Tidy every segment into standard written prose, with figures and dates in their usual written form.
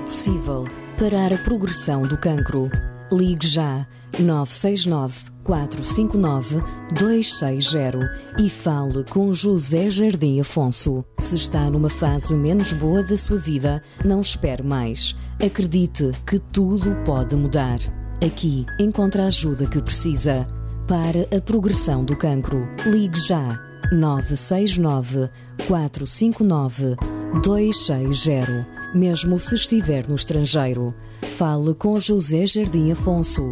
possível parar a progressão do cancro. Ligue já 969 459 260 e fale com José Jardim Afonso. Se está numa fase menos boa da sua vida, não espere mais. Acredite que tudo pode mudar. Aqui encontra a ajuda que precisa para a progressão do cancro. Ligue já 969 459 260. Mesmo se estiver no estrangeiro, fale com José Jardim Afonso.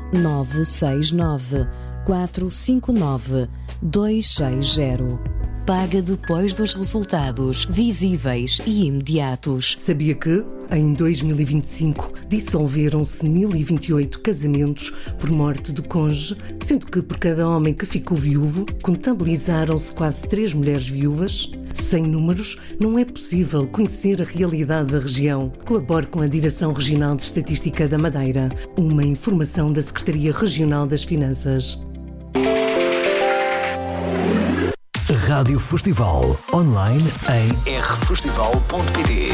969 459 260. Paga depois dos resultados visíveis e imediatos. Sabia que, em 2025, dissolveram-se 1028 casamentos por morte do cônjuge, sendo que por cada homem que ficou viúvo, contabilizaram-se quase 3 mulheres viúvas? Sem números, não é possível conhecer a realidade da região. Colabore com a Direção Regional de Estatística da Madeira. Uma informação da Secretaria Regional das Finanças. Rádio Festival, online em rfestival.pt.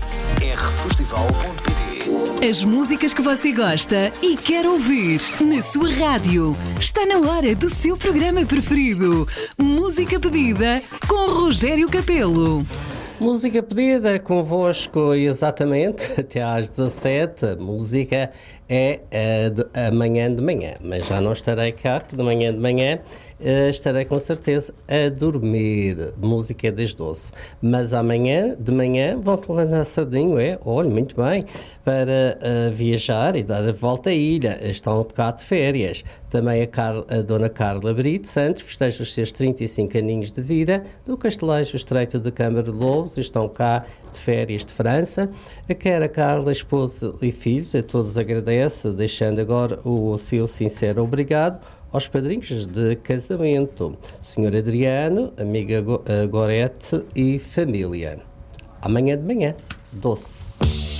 rfestival.pt. As músicas que você gosta e quer ouvir na sua rádio. Está na hora do seu programa preferido. Música pedida com Rogério Capelo. Música pedida convosco exatamente até às 17. A música é amanhã de manhã, mas já não estarei cá, que de manhã estarei com certeza a dormir. Música é das 12. Mas amanhã de manhã vão-se levantar cedinho, olha, muito bem, para viajar e dar a volta à ilha. Estão um bocado de férias. Também a Dona Carla Brito Santos festeja os seus 35 aninhos de vida do Castelejo Estreito de Câmara de Lobos. Estão cá de férias de França. Quer a Carla, esposa e filhos, a todos agradece, deixando agora o seu sincero obrigado aos padrinhos de casamento, Sr. Adriano, amiga Gorete e família. Amanhã de manhã, doce.